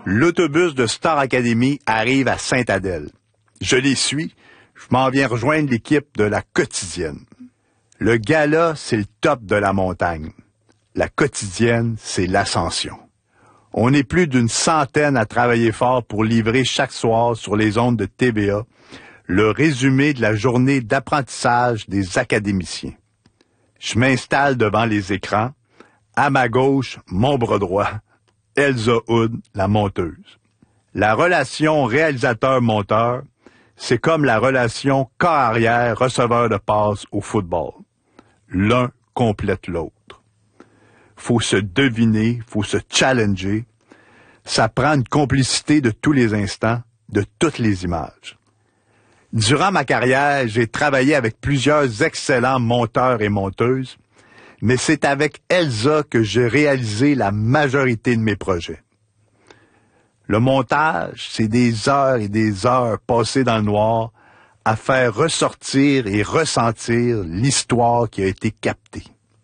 L'autobus de Star Academy arrive à Sainte-Adèle. Je les suis. Je m'en viens rejoindre l'équipe de la quotidienne. Le gala, c'est le top de la montagne. La quotidienne, c'est l'ascension. On est plus d'une centaine à travailler fort pour livrer chaque soir sur les ondes de TVA le résumé de la journée d'apprentissage des académiciens. Je m'installe devant les écrans. À ma gauche, mon bras droit, Elsa Hood, la monteuse. La relation réalisateur-monteur, c'est comme la relation corps-arrière-receveur de passe au football. L'un complète l'autre. Faut se deviner, faut se challenger. Ça prend une complicité de tous les instants, de toutes les images. Durant ma carrière, j'ai travaillé avec plusieurs excellents monteurs et monteuses, mais c'est avec Elsa que j'ai réalisé la majorité de mes projets. Le montage, c'est des heures et des heures passées dans le noir à faire ressortir et ressentir l'histoire qui a été captée.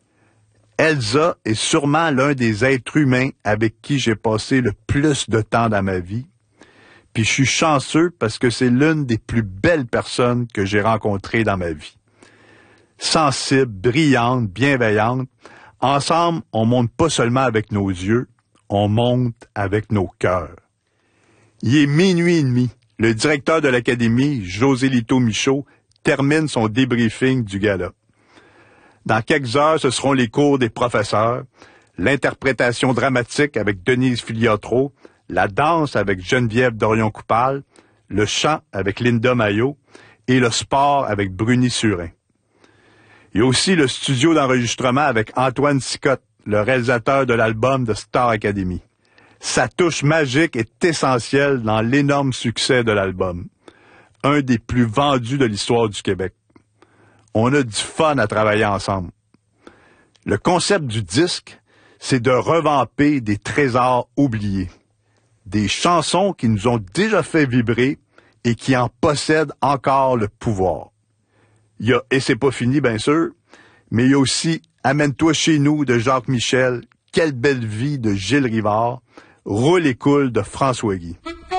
Elsa est sûrement l'un des êtres humains avec qui j'ai passé le plus de temps dans ma vie, puis je suis chanceux parce que c'est l'une des plus belles personnes que j'ai rencontrées dans ma vie. Sensible, brillante, bienveillante, ensemble, on monte pas seulement avec nos yeux, on monte avec nos cœurs. Il est 00h30. Le directeur de l'Académie, José Lito Michaud, termine son débriefing du gala. Dans quelques heures, ce seront les cours des professeurs, l'interprétation dramatique avec Denise Filiatro, la danse avec Geneviève Dorion-Coupal, le chant avec Linda Maillot et le sport avec Bruni Surin. Il y a aussi le studio d'enregistrement avec Antoine Sicotte, le réalisateur de l'album de Star Academy. Sa touche magique est essentielle dans l'énorme succès de l'album, un des plus vendus de l'histoire du Québec. On a du fun à travailler ensemble. Le concept du disque, c'est de revamper des trésors oubliés. Des chansons qui nous ont déjà fait vibrer et qui en possèdent encore le pouvoir. Il y a Et c'est pas fini, bien sûr, mais il y a aussi Amène-toi chez nous de Jacques Michel, Quelle belle vie de Gilles Rivard, Roule et coule de François Guy.